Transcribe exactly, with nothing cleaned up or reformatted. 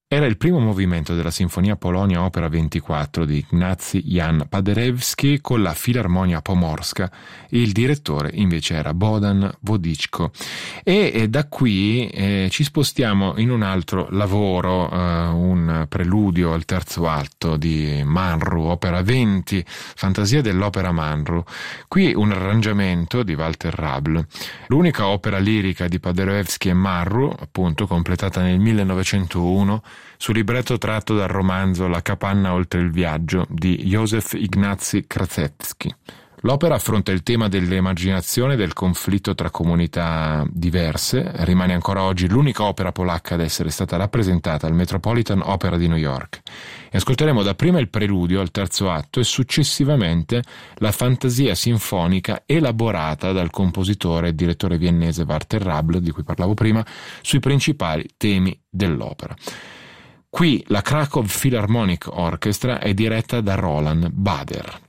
Era il primo movimento della Sinfonia Polonia Opera ventiquattro di Ignacy Jan Paderewski con la Filarmonia Pomorska. Il direttore invece era Bohdan Wodiczko. E, e da qui eh, ci spostiamo in un altro lavoro, eh, un preludio al terzo atto di Manru, opera venti, Fantasia dell'opera Manru. Qui un arrangiamento di Walter Rabl. L'unica opera lirica di Paderewski è Manru, appunto completata nel millenovecentouno, su libretto tratto dal romanzo La capanna oltre il viaggio di Józef Ignacy Kraszewski. L'opera affronta il tema dell'emarginazione e del conflitto tra comunità diverse. Rimane ancora oggi l'unica opera polacca ad essere stata rappresentata al Metropolitan Opera di New York. E ascolteremo dapprima il preludio al terzo atto e successivamente la fantasia sinfonica elaborata dal compositore e direttore viennese Walter Rabl, di cui parlavo prima, sui principali temi dell'opera. Qui la Krakow Philharmonic Orchestra è diretta da Roland Bader.